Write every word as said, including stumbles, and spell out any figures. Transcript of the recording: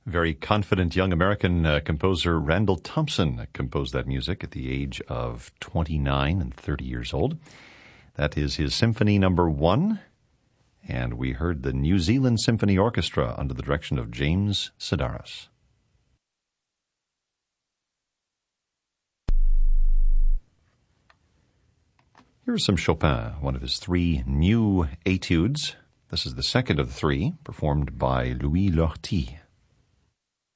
Very confident young American uh, composer Randall Thompson composed that music at the age of twenty-nine and thirty years old. That is his Symphony Number One, and we heard the New Zealand Symphony Orchestra under the direction of James Sedaris. Here's some Chopin, one of his three new etudes. This is the second of the three, performed by Louis Lortie.